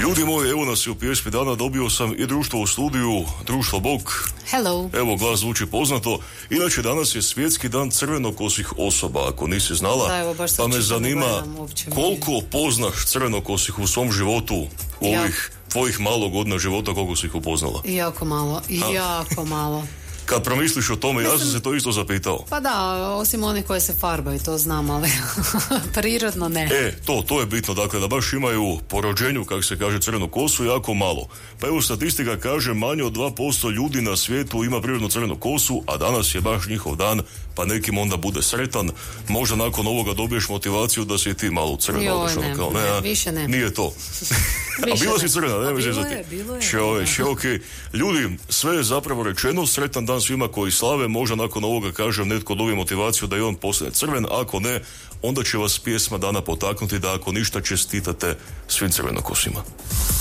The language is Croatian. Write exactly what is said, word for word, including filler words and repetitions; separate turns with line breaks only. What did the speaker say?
Ljudi moji, evo nas i u pjesmi dana, dobio sam i društvo u studiju, društvo Bog.
Hello.
Evo, glas zvuči poznato. Inače, danas je svjetski dan crvenokosih osoba, ako nisi znala.
Da, evo,
pa me zanima koliko poznaš crvenokosih u svom životu, u
ja.
ovih tvojih malo godina života, koliko si ih upoznala?
Jako malo,
ha.
jako malo.
Kad promisliš o tome, Mislim, ja sam se to isto zapitao.
Pa da, osim one koje se farbaju, to znam, ali prirodno ne.
E, to, to je bitno, dakle, da baš imaju po rođenju, kako se kaže, crvenu kosu, jako malo. Pa evo, statistika kaže, manje od dva posto ljudi na svijetu ima prirodnu crvenu kosu, a danas je baš njihov dan, pa nekim onda bude sretan. Možda nakon ovoga dobiješ motivaciju da si i ti malo crvena.
Joj, ne,
kao,
ne,
ne,
više ne.
Nije to. A bila si crvena, ne?
Bilo je, bilo je.
Čove, še, okay. Ljudi, sve je zapravo rečeno, sretan dan svima koji slave, možda nakon ovoga, kažem, netko dobije motivaciju da i on postane crven, ako ne, onda će vas pjesma dana potaknuti da ako ništa čestitate svim crvenokosima.